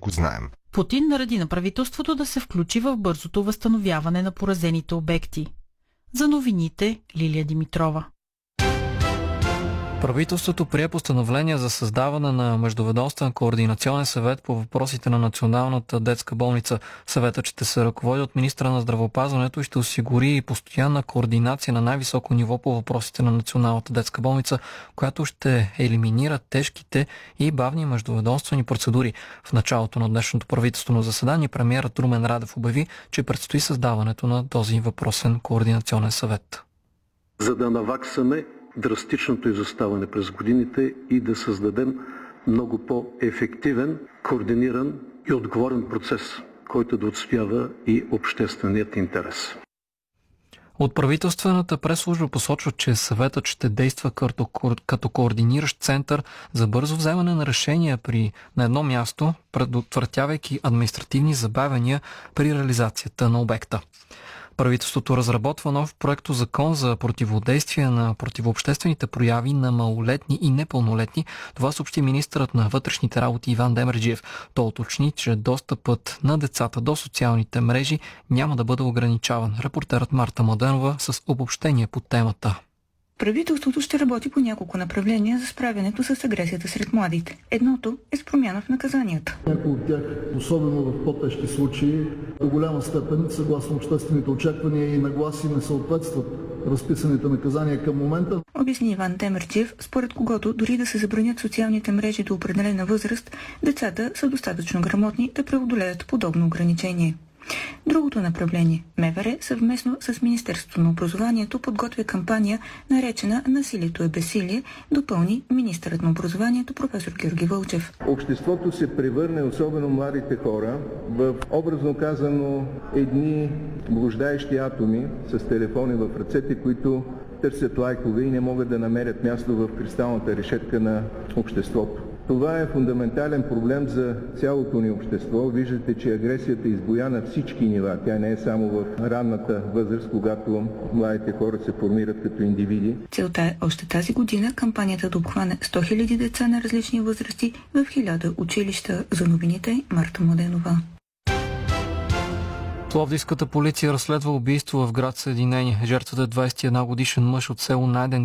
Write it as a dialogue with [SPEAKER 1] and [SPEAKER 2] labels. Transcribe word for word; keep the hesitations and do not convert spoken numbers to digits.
[SPEAKER 1] го знаем.
[SPEAKER 2] Путин нареди на правителството да се включи в бързото възстановяване на поразените обекти. За новините Лилия Димитрова.
[SPEAKER 3] Правителството прие постановление за създаване на Междуведомствен координационен съвет по въпросите на Националната детска болница. Съветът ще се ръководи от министра на здравеопазването и ще осигури и постоянна координация на най-високо ниво по въпросите на Националната детска болница, която ще елиминира тежките и бавни междуведомствени процедури. В началото на днешното правителствено заседание премиерът Румен Радев обяви, че предстои създаването на този въпросен координационен съвет.
[SPEAKER 4] За да наваксаме драстичното изоставане през годините и да създадем много по-ефективен, координиран и отговорен процес, който да отстоява и общественият интерес.
[SPEAKER 3] От правителствената пресслужба посочва, че съветът ще действа като, като координиращ център за бързо вземане на решения при, на едно място, предотвратявайки административни забавяния при реализацията на обекта. Правителството разработва нов проектозакон за противодействие на противообществените прояви на малолетни и непълнолетни. Това съобщи министърът на вътрешните работи Иван Демерджиев. Той уточни, че достъпът на децата до социалните мрежи няма да бъде ограничаван. Репортерът Марта Младенова с обобщение по темата.
[SPEAKER 5] Правителството ще работи по няколко направления за справянето с агресията сред младите. Едното е с промяна в наказанията.
[SPEAKER 6] Някои от тях, особено в по-тежки случаи, до голяма степен, съгласно обществените очаквания и нагласи, не съответстват разписаните наказания към момента.
[SPEAKER 5] Обясни Иван Демерджиев, според когото дори да се забранят социалните мрежи до определена възраст, децата са достатъчно грамотни да преодолеят подобно ограничение. Другото направление – МВР съвместно с Министерството на образованието подготвя кампания, наречена "Насилието е безсилие", допълни министърът на образованието професор Георги Вълчев.
[SPEAKER 7] Обществото се превърне, особено младите хора, в образно казано едни блуждаещи атоми с телефони в ръцете, които търсят лайкове и не могат да намерят място в кристалната решетка на обществото. Това е фундаментален проблем за цялото ни общество. Виждате, че агресията избуя на всички нива. Тя не е само в ранната възраст, когато младите хора се формират като индивиди.
[SPEAKER 5] Целта е още тази година кампанията да обхване сто хиляди деца на различни възрасти в хиляда училища. За новините Марта Младенова.
[SPEAKER 3] Пловдивската полиция разследва убийство в град Съединение. Жертвата е двадесет и една годишен мъж от село Найден,